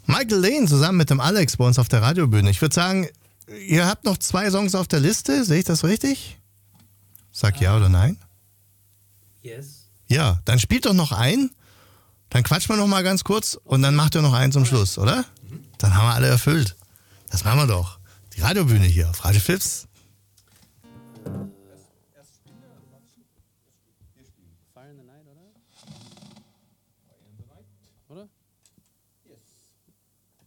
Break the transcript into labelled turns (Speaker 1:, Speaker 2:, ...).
Speaker 1: Michael Lane zusammen mit dem Alex bei uns auf der Radiobühne. Ich würde sagen, ihr habt noch 2 Songs auf der Liste. Sehe ich das richtig? Sag ja oder nein.
Speaker 2: Yes.
Speaker 1: Ja, dann spielt doch noch ein. Dann quatschen wir noch mal ganz kurz und dann macht ihr noch einen zum Schluss, oder? Dann haben wir alle erfüllt. Das machen wir doch. Die Radiobühne hier auf Radio Fips.
Speaker 3: Fire in the Night, oder? Oder?